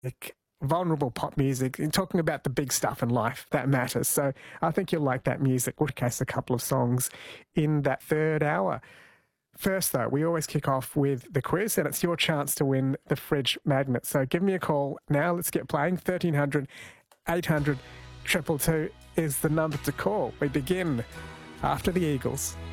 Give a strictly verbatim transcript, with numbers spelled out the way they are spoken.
like, vulnerable pop music, and talking about the big stuff in life that matters. So I think you'll like that music. We'll case a couple of songs in that third hour. First, though, we always kick off with the quiz, and it's your chance to win the fridge magnet. So give me a call now. Let's get playing. thirteen hundred, eight hundred, two two two is the number to call. We begin after the Eagles.